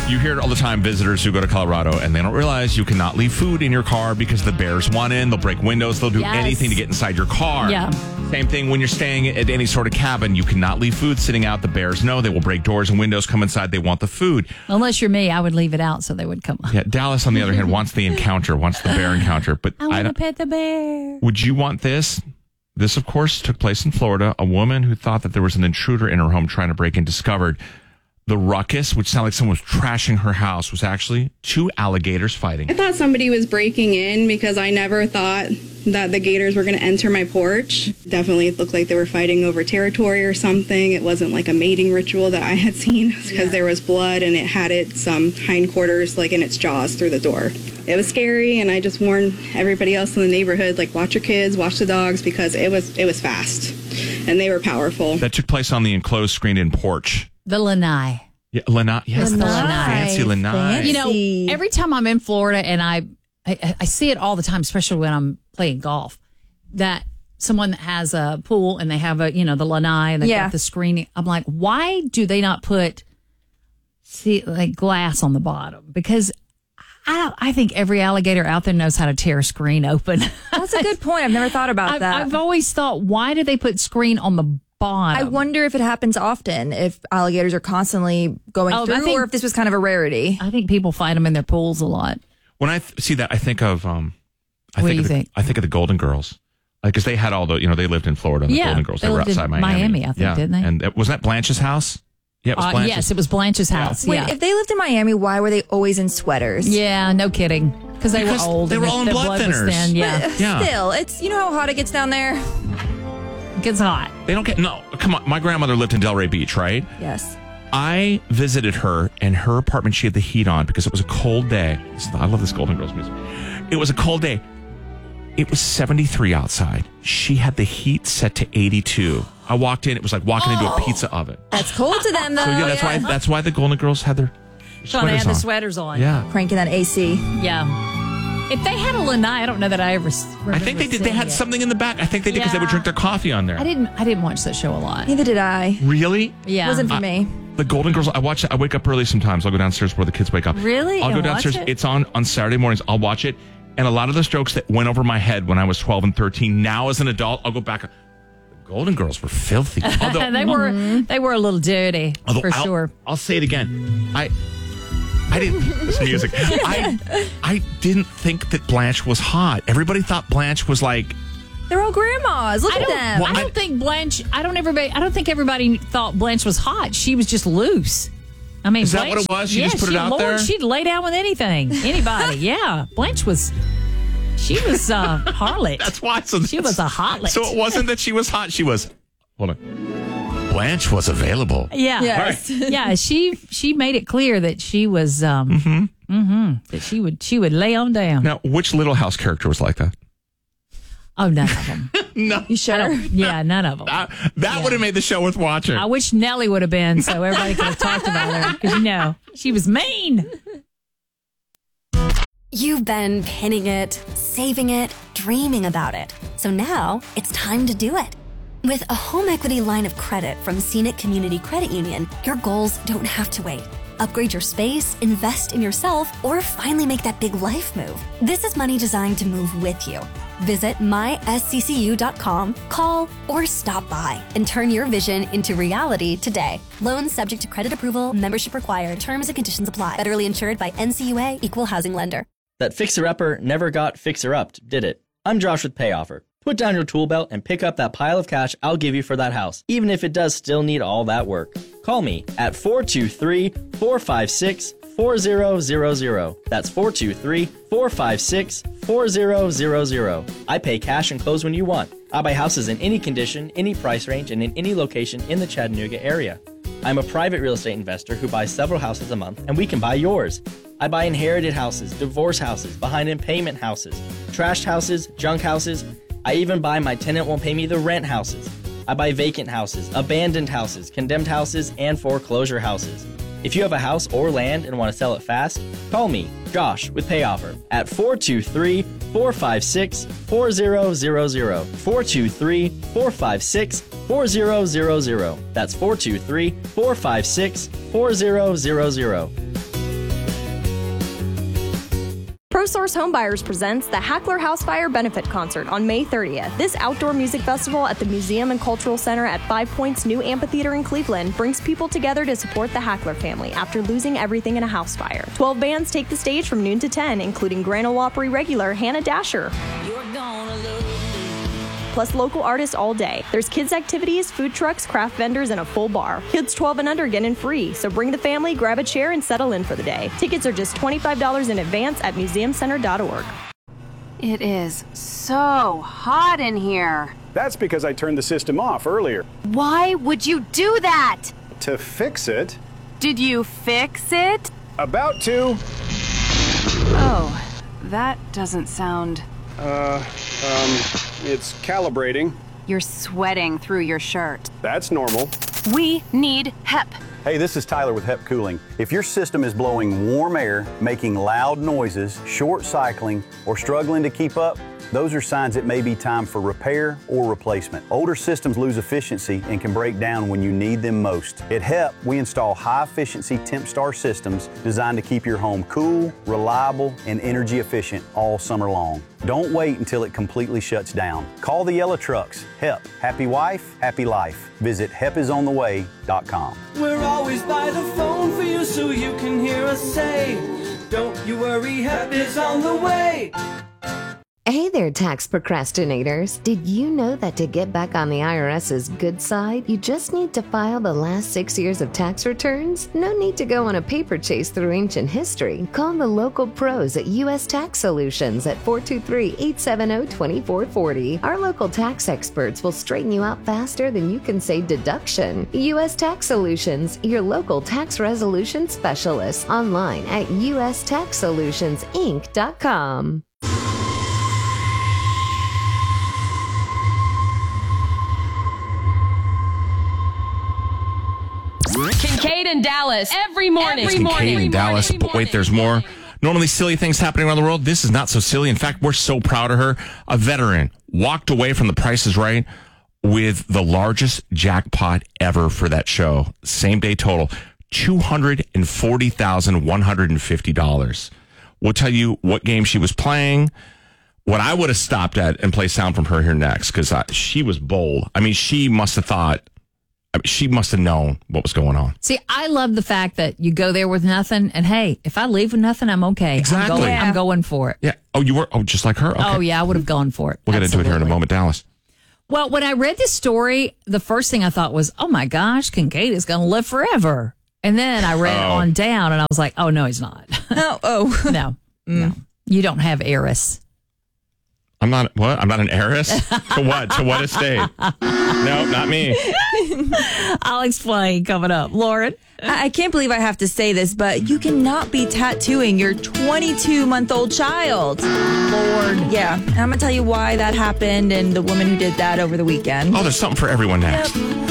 You hear it all the time, visitors who go to Colorado, and they don't realize you cannot leave food in your car because the bears want in. They'll break windows. They'll do anything to get inside your car. Yeah. Same thing when you're staying at any sort of cabin. You cannot leave food sitting out. The bears know. They will break doors and windows, come inside. They want the food. Unless you're me, I would leave it out so they would come. Yeah, Dallas, on the other hand, wants the bear encounter. But I want to pet the bear. Would you want this? This, of course, took place in Florida. A woman who thought that there was an intruder in her home trying to break in discovered the ruckus, which sounded like someone was trashing her house, was actually 2 alligators fighting. I thought somebody was breaking in because I never thought that the gators were going to enter my porch. Definitely looked like they were fighting over territory or something. It wasn't like a mating ritual that I had seen because there was blood and it had its hindquarters like in its jaws through the door. It was scary, and I just warned everybody else in the neighborhood, like, watch your kids, watch the dogs, because it was fast and they were powerful. That took place on the enclosed screened-in porch. The lanai. Yeah, lanai. Yes, the fancy lanai. You know, every time I'm in Florida, and I see it all the time, especially when I'm playing golf, that someone that has a pool and they have the lanai and they got the screening. I'm like, why do they not put glass on the bottom? Because I think every alligator out there knows how to tear a screen open. That's a good point. I've never thought about that. I've always thought, why do they put screen on the bottom? I wonder if it happens often, if alligators are constantly going through, or if this was kind of a rarity. I think people find them in their pools a lot. When I see that, I think of I think of the Golden Girls, because they had all the they lived in Florida. The Golden Girls, they were outside Miami. I think, didn't they? And was that Blanche's house? Yeah, it was Blanche's. Yes, it was Blanche's house. Wait, if they lived in Miami, why were they always in sweaters? Yeah, no kidding. Because they were old. They were all in blood thinners. Thin, But still, it's how hot it gets down there. It gets hot. They don't get come on. My grandmother lived in Delray Beach, right? Yes. I visited her in her apartment. She had the heat on because it was a cold day. I love this Golden Girls music. It was a cold day. It was 73 outside. She had the heat set to 82. I walked in. It was like walking into a pizza oven. That's cold to them, though. So that's why the Golden Girls had their so they had the sweaters on. Yeah, cranking that AC. Yeah. If they had a lanai, I don't know that I ever. I think they did. They had something in the back. I think they did because they would drink their coffee on there. I didn't watch that show a lot. Neither did I. Really? Yeah. It wasn't for me. The Golden Girls, I watch it. I wake up early sometimes. I'll go downstairs where the kids wake up. Really? I'll go downstairs. It's on Saturday mornings. I'll watch it. And a lot of those jokes that went over my head when I was 12 and 13, now as an adult, I'll go back. The Golden Girls were filthy. Although, they were a little dirty, for sure. I'll say it again. I didn't. This music. I didn't think that Blanche was hot. Everybody thought Blanche was like. They're all grandmas. Look at them. I don't think Blanche. I don't think everybody thought Blanche was hot. She was just loose. I mean, is Blanche, that what it was? She just put it out there. She'd lay down with anybody. Yeah, Blanche was. She was a harlot. That's why. She was a harlot. So it wasn't that she was hot. She was. Hold on. Blanche was available. Yeah. Yes. Right. Yeah. She made it clear that she was. That she would lay on down. Now, which Little House character was like that? Oh, none of them. No. You sure? Yeah, none of them. That would have made the show worth watching. I wish Nellie would have been so everybody could have talked about her because she was mean. You've been pinning it, saving it, dreaming about it. So now it's time to do it. With a home equity line of credit from Scenic Community Credit Union, your goals don't have to wait. Upgrade your space, invest in yourself, or finally make that big life move. This is money designed to move with you. Visit mysccu.com, call, or stop by and turn your vision into reality today. Loans subject to credit approval, membership required, terms and conditions apply. Federally insured by NCUA, Equal Housing Lender. That fixer-upper never got fixer-upped, did it? I'm Josh with PayOffer. Put down your tool belt and pick up that pile of cash I'll give you for that house, even if it does still need all that work. Call me at 423-456-4000. That's 423-456-4000. I pay cash and close when you want. I buy houses in any condition, any price range, and in any location in the Chattanooga area. I'm a private real estate investor who buys several houses a month, and we can buy yours. I buy inherited houses, divorce houses, behind in payment houses, trashed houses, junk houses. I even buy my tenant won't pay me the rent houses. I buy vacant houses, abandoned houses, condemned houses, and foreclosure houses. If you have a house or land and want to sell it fast, call me, Josh, with PayOffer at 423-456-4000. 423-456-4000. That's 423-456-4000. ProSource Homebuyers presents the Hackler House Fire Benefit Concert on May 30th. This outdoor music festival at the Museum and Cultural Center at Five Points New Amphitheater in Cleveland brings people together to support the Hackler family after losing everything in a house fire. 12 bands take the stage from noon to 10, including Grand Ole Opry regular Hannah Dasher. Plus local artists all day. There's kids' activities, food trucks, craft vendors, and a full bar. Kids 12 and under get in free, so bring the family, grab a chair, and settle in for the day. Tickets are just $25 in advance at museumcenter.org. It is so hot in here. That's because I turned the system off earlier. Why would you do that? To fix it. Did you fix it? About to. Oh, that doesn't sound... It's calibrating. You're sweating through your shirt. That's normal. We need HEP. Hey, this is Tyler with HEP Cooling. If your system is blowing warm air, making loud noises, short cycling, or struggling to keep up, those are signs it may be time for repair or replacement. Older systems lose efficiency and can break down when you need them most. At HEP, we install high-efficiency TempStar systems designed to keep your home cool, reliable, and energy efficient all summer long. Don't wait until it completely shuts down. Call the yellow trucks. HEP. Happy wife, happy life. Visit hepisontheway.com. We're always by the phone for you so you can hear us say, don't you worry, HEP is on the way. Hey there, tax procrastinators. Did you know that to get back on the IRS's good side, you just need to file the last 6 years of tax returns? No need to go on a paper chase through ancient history. Call the local pros at U.S. Tax Solutions at 423-870-2440. Our local tax experts will straighten you out faster than you can say deduction. U.S. Tax Solutions, your local tax resolution specialist. Online at ustaxsolutionsinc.com. Kincaid and Dallas every morning. It's Kincaid and Dallas, but wait, there's more. Normally silly things happening around the world. This is not so silly. In fact, we're so proud of her. A veteran walked away from The Price is Right with the largest jackpot ever for that show. Same day total, $240,150. We'll tell you what game she was playing. What I would have stopped at and play sound from her here next, because she was bold. I mean, she must have thought. She must have known what was going on. See, I love the fact that you go there with nothing, and hey, if I leave with nothing, I'm okay. Exactly. I'm going for it. Yeah. Oh, you were? Oh, just like her? Okay. Oh, yeah, I would have gone for it. We'll get into it here in a moment, Dallas. Well, when I read this story, the first thing I thought was, oh my gosh, Kincaid is going to live forever. And then I read on down, and I was like, oh, no, he's not. No. No. You don't have heiress. I'm not what? I'm not an heiress? To what? To what estate? No, not me. I'll explain coming up. Lauren? I can't believe I have to say this, but you cannot be tattooing your 22-month-old child. Lord. Yeah. I'm going to tell you why that happened and the woman who did that over the weekend. Oh, there's something for everyone next. Yep.